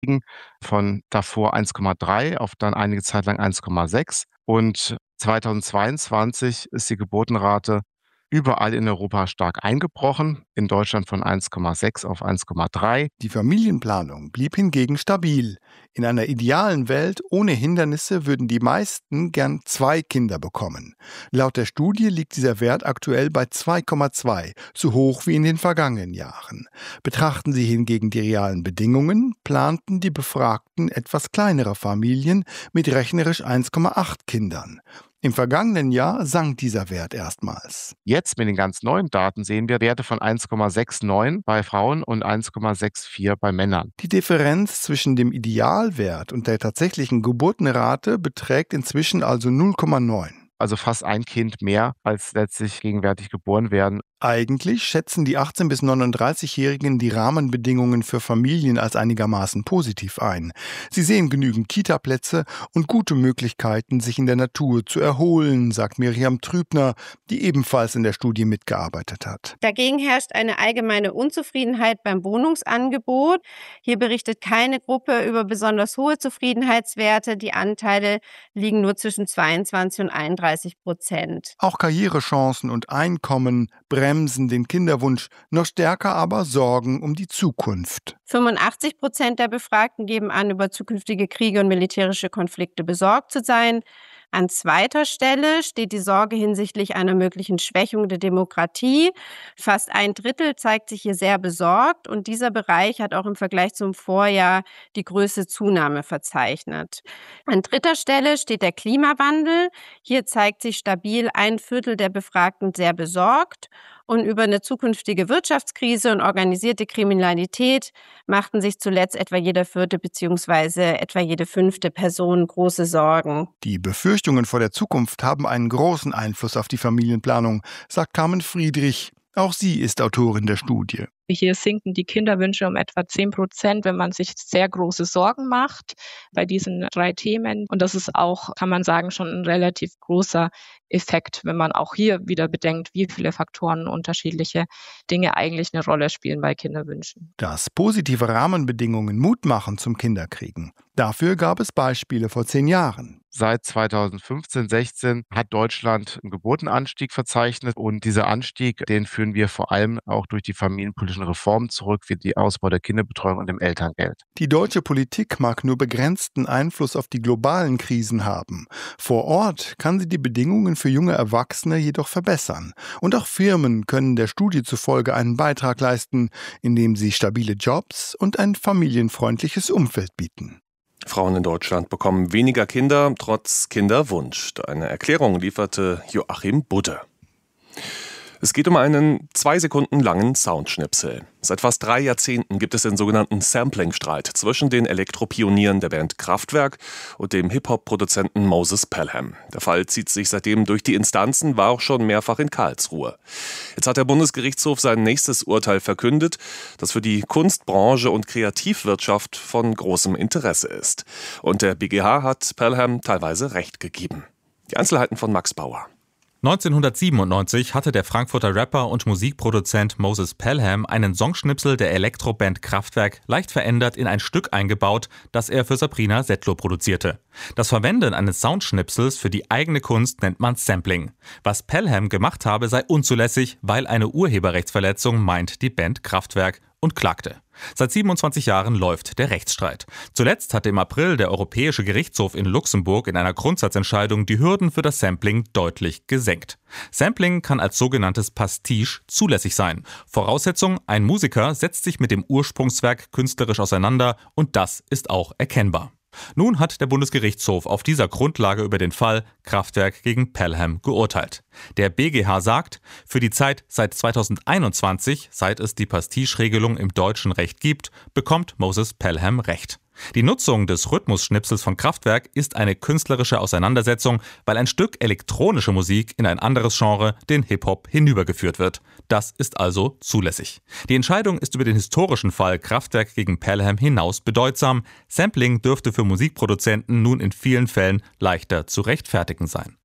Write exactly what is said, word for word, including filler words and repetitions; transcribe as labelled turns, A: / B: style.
A: von davor eins Komma drei auf dann einige Zeit lang eins Komma sechs. Und zweitausendzweiundzwanzig ist die Geburtenrate überall in Europa stark eingebrochen, in Deutschland von eins Komma sechs auf eins Komma drei.
B: Die Familienplanung blieb hingegen stabil. In einer idealen Welt ohne Hindernisse würden die meisten gern zwei Kinder bekommen. Laut der Studie liegt dieser Wert aktuell bei zwei Komma zwei, so hoch wie in den vergangenen Jahren. Betrachten Sie hingegen die realen Bedingungen, planten die Befragten etwas kleinere Familien mit rechnerisch eins Komma acht Kindern. Im vergangenen Jahr sank dieser Wert erstmals.
A: Jetzt mit den ganz neuen Daten sehen wir Werte von eins Komma neunundsechzig bei Frauen und eins Komma vierundsechzig bei Männern.
B: Die Differenz zwischen dem Idealwert und der tatsächlichen Geburtenrate beträgt inzwischen also null Komma neun.
A: Also fast ein Kind mehr, als letztlich gegenwärtig geboren werden.
B: Eigentlich schätzen die achtzehn- bis neununddreißigjährigen die Rahmenbedingungen für Familien als einigermaßen positiv ein. Sie sehen genügend Kitaplätze und gute Möglichkeiten, sich in der Natur zu erholen, sagt Miriam Trübner, die ebenfalls in der Studie mitgearbeitet hat.
C: Dagegen herrscht eine allgemeine Unzufriedenheit beim Wohnungsangebot. Hier berichtet keine Gruppe über besonders hohe Zufriedenheitswerte. Die Anteile liegen nur zwischen zweiundzwanzig und einunddreißig Prozent.
B: Auch Karrierechancen und Einkommen bremsen den Kinderwunsch, noch stärker aber Sorgen um die Zukunft.
C: fünfundachtzig Prozent der Befragten geben an, über zukünftige Kriege und militärische Konflikte besorgt zu sein. An zweiter Stelle steht die Sorge hinsichtlich einer möglichen Schwächung der Demokratie. Fast ein Drittel zeigt sich hier sehr besorgt und dieser Bereich hat auch im Vergleich zum Vorjahr die größte Zunahme verzeichnet. An dritter Stelle steht der Klimawandel. Hier zeigt sich stabil ein Viertel der Befragten sehr besorgt. Und über eine zukünftige Wirtschaftskrise und organisierte Kriminalität machten sich zuletzt etwa jeder vierte bzw. etwa jede fünfte Person große Sorgen.
B: Die Befürchtungen vor der Zukunft haben einen großen Einfluss auf die Familienplanung, sagt Carmen Friedrich. Auch sie ist Autorin der Studie.
D: Hier sinken die Kinderwünsche um etwa zehn Prozent, wenn man sich sehr große Sorgen macht bei diesen drei Themen. Und das ist auch, kann man sagen, schon ein relativ großer Effekt, wenn man auch hier wieder bedenkt, wie viele Faktoren unterschiedliche Dinge eigentlich eine Rolle spielen bei Kinderwünschen.
B: Dass positive Rahmenbedingungen Mut machen zum Kinderkriegen. Dafür gab es Beispiele vor zehn Jahren.
A: Seit zweitausendfünfzehn sechzehn hat Deutschland einen Geburtenanstieg verzeichnet und dieser Anstieg, den führen wir vor allem auch durch die familienpolitischen Reformen zurück, wie die Ausbau der Kinderbetreuung und dem Elterngeld.
B: Die deutsche Politik mag nur begrenzten Einfluss auf die globalen Krisen haben. Vor Ort kann sie die Bedingungen für junge Erwachsene jedoch verbessern. Und auch Firmen können der Studie zufolge einen Beitrag leisten, indem sie stabile Jobs und ein familienfreundliches Umfeld bieten.
E: Frauen in Deutschland bekommen weniger Kinder, trotz Kinderwunsch. Eine Erklärung lieferte Joachim Budde. Es geht um einen zwei Sekunden langen Soundschnipsel. Seit fast drei Jahrzehnten gibt es den sogenannten Sampling-Streit zwischen den Elektropionieren der Band Kraftwerk und dem Hip-Hop-Produzenten Moses Pelham. Der Fall zieht sich seitdem durch die Instanzen, war auch schon mehrfach in Karlsruhe. Jetzt hat der Bundesgerichtshof sein nächstes Urteil verkündet, das für die Kunstbranche und Kreativwirtschaft von großem Interesse ist. Und der B G H hat Pelham teilweise Recht gegeben. Die Einzelheiten von Max Bauer.
F: neunzehnhundertsiebenundneunzig hatte der Frankfurter Rapper und Musikproduzent Moses Pelham einen Songschnipsel der Elektroband Kraftwerk leicht verändert in ein Stück eingebaut, das er für Sabrina Settler produzierte. Das Verwenden eines Soundschnipsels für die eigene Kunst nennt man Sampling. Was Pelham gemacht habe, sei unzulässig, weil eine Urheberrechtsverletzung, meint die Band Kraftwerk und klagte. Seit siebenundzwanzig Jahren läuft der Rechtsstreit. Zuletzt hatte im April der Europäische Gerichtshof in Luxemburg in einer Grundsatzentscheidung die Hürden für das Sampling deutlich gesenkt. Sampling kann als sogenanntes Pastiche zulässig sein. Voraussetzung: ein Musiker setzt sich mit dem Ursprungswerk künstlerisch auseinander und das ist auch erkennbar. Nun hat der Bundesgerichtshof auf dieser Grundlage über den Fall Kraftwerk gegen Pelham geurteilt. Der B G H sagt, für die Zeit seit zweitausendeinundzwanzig, seit es die Pastiche-Regelung im deutschen Recht gibt, bekommt Moses Pelham Recht. Die Nutzung des Rhythmusschnipsels von Kraftwerk ist eine künstlerische Auseinandersetzung, weil ein Stück elektronische Musik in ein anderes Genre, den Hip-Hop, hinübergeführt wird. Das ist also zulässig. Die Entscheidung ist über den historischen Fall Kraftwerk gegen Pelham hinaus bedeutsam. Sampling dürfte für Musikproduzenten nun in vielen Fällen leichter zu rechtfertigen sein.